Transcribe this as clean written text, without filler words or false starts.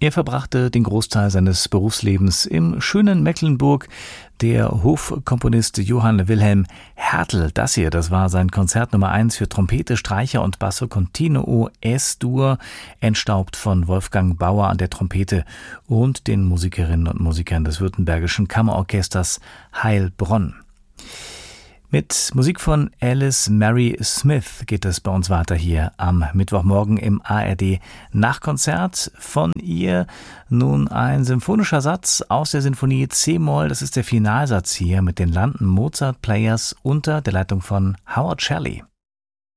Er verbrachte den Großteil seines Berufslebens im schönen Mecklenburg. Der Hofkomponist Johann Wilhelm Hertel, das war sein Konzert Nummer 1 für Trompete, Streicher und Basso Continuo S-Dur, entstaubt von Wolfgang Bauer an der Trompete und den Musikerinnen und Musikern des Württembergischen Kammerorchesters Heilbronn. Mit Musik von Alice Mary Smith geht es bei uns weiter hier am Mittwochmorgen im ARD Nachkonzert. Von ihr nun ein symphonischer Satz aus der Sinfonie C-Moll. Das ist der Finalsatz hier mit den London Mozart Players unter der Leitung von Howard Shelley.